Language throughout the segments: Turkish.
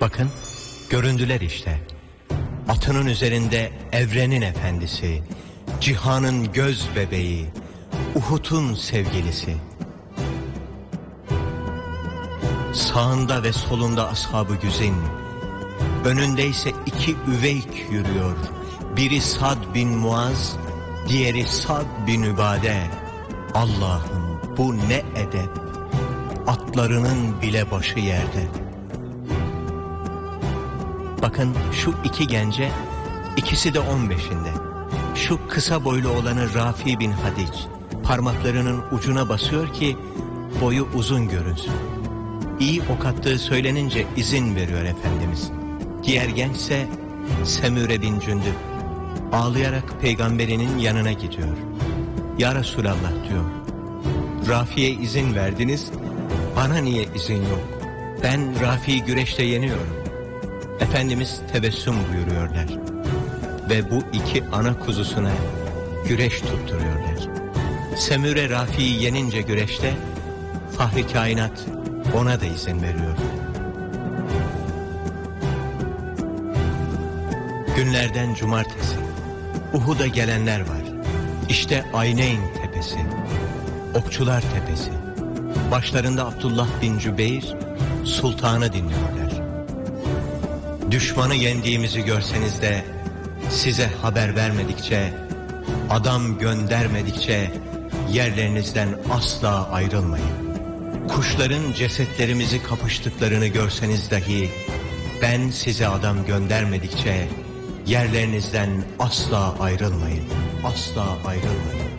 Bakın, göründüler işte. Atının üzerinde evrenin efendisi, cihanın göz bebeği, Uhud'un sevgilisi. Sağında ve solunda ashab-ı güzin, önünde ise iki üveyk yürüyor. Biri Sad bin Muaz, diğeri Sad bin Übade. Allah'ım, bu ne edep, atlarının bile başı yerde. Bakın şu iki gence, ikisi de 15'inde. Şu kısa boylu olanı Rafi bin Hadic, parmaklarının ucuna basıyor ki boyu uzun görünsün. İyi ok attığı söylenince izin veriyor Efendimiz. Diğer gençse Semure bin Cündüb, ağlayarak peygamberinin yanına gidiyor. Ya Resulallah diyor, Rafi'ye izin verdiniz, bana niye izin yok? Ben Rafi'yi güreşte yeniyorum. Efendimiz tebessüm buyuruyorlar ve bu iki ana kuzusuna güreş tutturuyorlar. Semure Rafi'yi yenince güreşte, Fahri Kainat ona da izin veriyor. Günlerden cumartesi, Uhud'a gelenler var. İşte Ayneyn tepesi, Okçular tepesi. Başlarında Abdullah bin Cübeyr, sultanı dinliyorlar. Düşmanı yendiğimizi görseniz de size haber vermedikçe, adam göndermedikçe yerlerinizden asla ayrılmayın. Kuşların cesetlerimizi kapıştıklarını görseniz dahi ben size adam göndermedikçe yerlerinizden asla ayrılmayın. Asla ayrılmayın.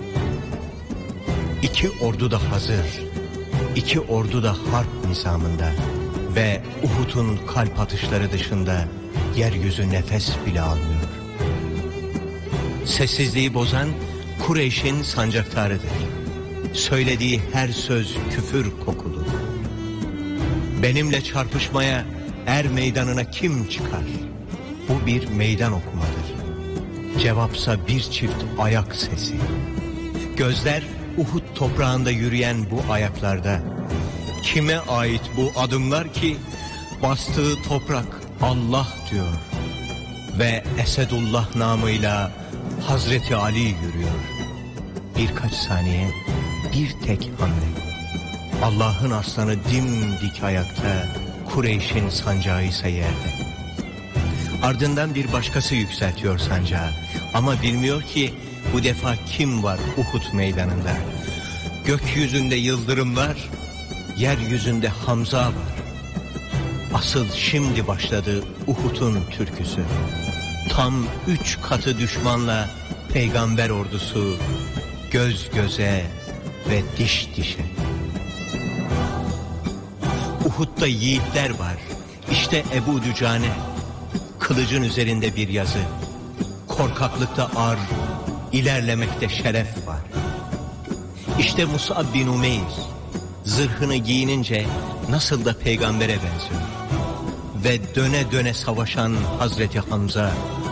İki ordu da hazır. İki ordu da harp nizamında ve Uhud'un kalp atışları dışında yeryüzü nefes bile almıyor. Sessizliği bozan Kureyş'in sancaktarıdır. Söylediği her söz küfür kokulu. Benimle çarpışmaya er meydanına kim çıkar? Bu bir meydan okumadır. Cevapsa bir çift ayak sesi. Gözler Uhud toprağında yürüyen bu ayaklarda. Kime ait bu adımlar ki bastığı toprak Allah diyor. Ve Esedullah namıyla Hazreti Ali yürüyor. Birkaç saniye, bir tek hamle. Allah'ın aslanı dimdik ayakta, Kureyş'in sancağı ise yerde. Ardından bir başkası yükseltiyor sancağı. Ama bilmiyor ki bu defa kim var Uhud meydanında. Gökyüzünde yıldırımlar, yeryüzünde Hamza var. Asıl şimdi başladı Uhud'un türküsü. Tam 3 katı düşmanla peygamber ordusu göz göze ve diş dişe. Uhud'da yiğitler var. İşte Ebu Dücane, kılıcın üzerinde bir yazı. Korkaklıkta ar, ilerlemekte şeref var. İşte Mus'ab bin Umeyr, zırhını giyinince nasıl da peygambere benziyor. Ve döne döne savaşan Hazreti Hamza,